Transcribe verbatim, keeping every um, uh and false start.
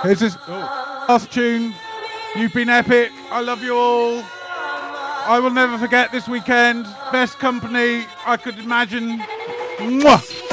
This is oh, last tune. You've been epic. I love you all. I will never forget this weekend. Best company I could imagine. Mwah!